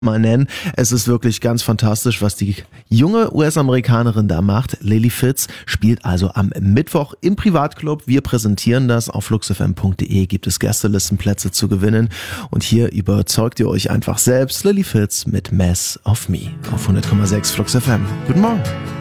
mal nennen. Es ist wirklich ganz fantastisch, was die junge US-Amerikanerin da macht. Lily Fitz spielt also am Mittwoch im Privatclub. Wir präsentieren das. Auf fluxfm.de gibt es Gästelistenplätze zu gewinnen. Und hier überzeugt ihr euch einfach selbst. Lily Fitz mit Mess of Me auf 100,6 Flux FM. Guten Morgen.